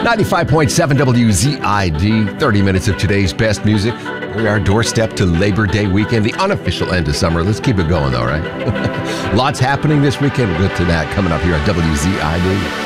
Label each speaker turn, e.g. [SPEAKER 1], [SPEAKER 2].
[SPEAKER 1] 95.7 WZID, 30 minutes of today's best music. We're our doorstep to Labor Day weekend, the unofficial end of summer. Let's keep it going, though, right? Lots happening this weekend. We'll get to that coming up here on WZID.